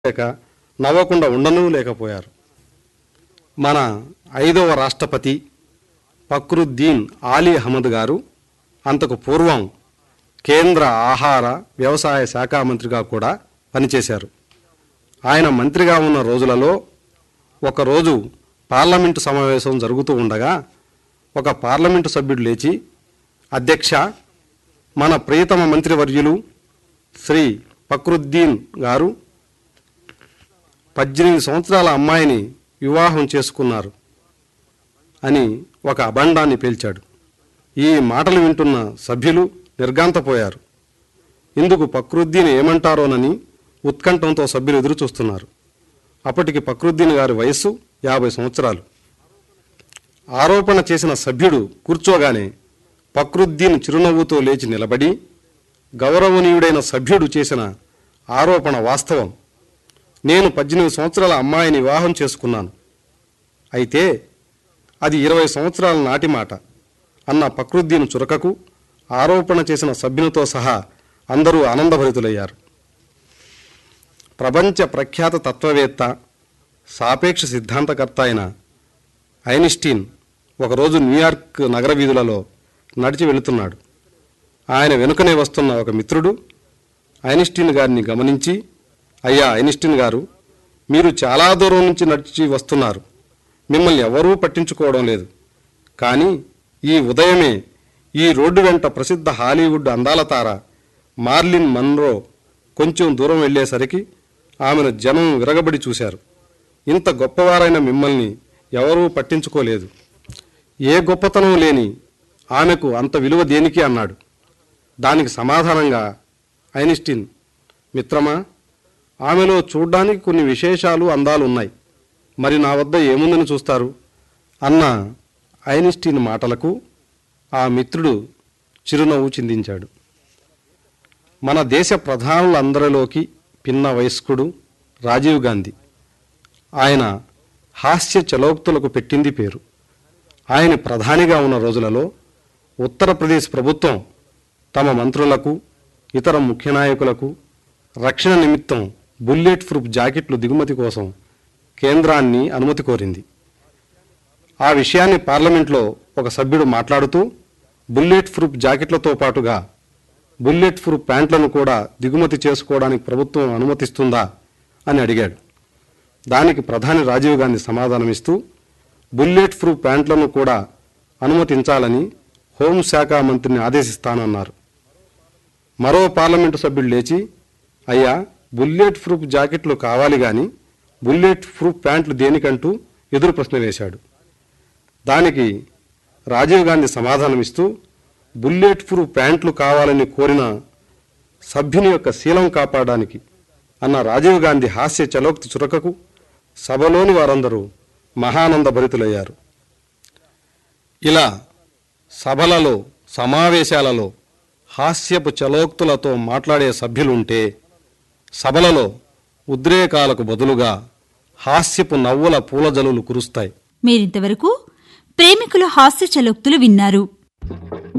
లేక నవ్వకుండా ఉండనూ లేకపోయారు. మన 5వ రాష్ట్రపతి ఫక్రుద్దీన్ ఆలీ అహ్మద్ గారు అంతకు పూర్వం కేంద్ర ఆహార వ్యవసాయ శాఖ మంత్రిగా కూడా పనిచేశారు. ఆయన మంత్రిగా ఉన్న రోజులలో ఒకరోజు పార్లమెంటు సమావేశం జరుగుతూ ఉండగా ఒక పార్లమెంటు సభ్యుడు లేచి, అధ్యక్ష, మన ప్రియతమ మంత్రివర్యులు శ్రీ ఫక్రుద్దీన్ గారు 18 సంవత్సరాల అమ్మాయిని వివాహం చేసుకున్నారు అని ఒక అబండాన్ని పేల్చాడు. ఈ మాటలు వింటున్న సభ్యులు నిర్ఘాంతపోయారు. ఇందుకు ఫక్రుద్దీన్ ఏమంటారోనని ఉత్కంఠంతో సభ్యులు ఎదురు చూస్తున్నారు. అప్పటికి ఫక్రుద్దీన్ గారి వయస్సు 50 సంవత్సరాలు. ఆరోపణ చేసిన సభ్యుడు కూర్చోగానే ఫక్రుద్దీన్ చిరునవ్వుతో లేచి నిలబడి, గౌరవనీయుడైన సభ్యుడు చేసిన ఆరోపణ వాస్తవం. నేను 18 సంవత్సరాల అమ్మాయిని వివాహం చేసుకున్నాను. అయితే అది 20 సంవత్సరాల నాటి మాట అన్న ఫక్రుద్దీన్ చురకకు ఆరోపణ చేసిన సభ్యునితో సహా అందరూ ఆనందభరితులయ్యారు. ప్రపంచ ప్రఖ్యాత తత్వవేత్త, సాపేక్ష సిద్ధాంతకర్త అయిన ఐన్స్టీన్ ఒకరోజు న్యూయార్క్ నగర వీధులలో నడిచి వెళుతున్నాడు. ఆయన వెనుకనే వస్తున్న ఒక మిత్రుడు ఐన్స్టీన్ గారిని గమనించి, అయ్యా ఐన్స్టీన్ గారు, మీరు చాలా దూరం నుంచి నడిచి వస్తున్నారు. మిమ్మల్ని ఎవరూ పట్టించుకోవడం లేదు. కానీ ఈ ఉదయమే ఈ రోడ్డు వెంట ప్రసిద్ధ హాలీవుడ్ అందాల తార మార్లిన్ మన్రో కొంచెం దూరం వెళ్ళేసరికి ఆమెను జనం విరగబడి చూశారు. ఇంత గొప్పవారైన మిమ్మల్ని ఎవరూ పట్టించుకోలేదు. ఏ గొప్పతనం లేని ఆమెకు అంత విలువ దేనికి అన్నాడు. దానికి సమాధానంగా ఐన్స్టీన్, మిత్రమా, ఆమెలో చూడ్డానికి కొన్ని విశేషాలు అందాలు ఉన్నాయి. మరి నా వద్ద ఏముందని చూస్తారు అన్న ఐన్స్టీన్ మాటలకు ఆ మిత్రుడు చిరునవ్వు చిందించాడు. మన దేశ ప్రధానులందరిలోకి పిన్న వయస్కుడు రాజీవ్ గాంధీ. ఆయన హాస్య చలోక్తులకు పెట్టింది పేరు. ఆయన ప్రధానిగా ఉన్న రోజులలో ఉత్తరప్రదేశ్ ప్రభుత్వం తమ మంత్రులకు, ఇతర ముఖ్య నాయకులకు రక్షణ నిమిత్తం బుల్లెట్ ప్రూఫ్ జాకెట్లు దిగుమతి కోసం కేంద్రాన్ని అనుమతి కోరింది. ఆ విషయాన్ని పార్లమెంట్లో ఒక సభ్యుడు మాట్లాడుతూ, బుల్లెట్ ప్రూఫ్ జాకెట్లతో పాటుగా బుల్లెట్ ప్రూఫ్ ప్యాంట్లను కూడా దిగుమతి చేసుకోవడానికి ప్రభుత్వం అనుమతిస్తుందా అని అడిగాడు. దానికి ప్రధాని రాజీవ్ గాంధీ సమాధానమిస్తూ, బుల్లెట్ ప్రూఫ్ ప్యాంట్లను కూడా అనుమతించాలని హోంశాఖ మంత్రిని ఆదేశిస్తానన్నారు. మరో పార్లమెంటు సభ్యుడు లేచి, అయ్యా, బుల్లెట్ ప్రూఫ్ జాకెట్లు కావాలి కానీ బుల్లెట్ ప్రూఫ్ ప్యాంట్లు దేనికంటూ ఎదురు ప్రశ్న వేశాడు. దానికి రాజీవ్ గాంధీ సమాధానమిస్తూ, బుల్లెట్ ప్రూఫ్ ప్యాంట్లు కావాలని కోరిన సభ్యుని యొక్క శీలం కాపాడడానికి అన్న రాజీవ్ గాంధీ హాస్య చలోక్తి చురకకు సభలోని వారందరూ మహానంద భరితులయ్యారు. ఇలా సభలలో, సమావేశాలలో హాస్యపు చలోక్తులతో మాట్లాడే సభ్యులుంటే సభలలో ఉద్రేకాలకు బదులుగా హాస్యపు నవ్వుల పూలజలులు కురుస్తాయి. మీరింతవరకు ప్రేమికుల హాస్య చలోక్తులు విన్నారు.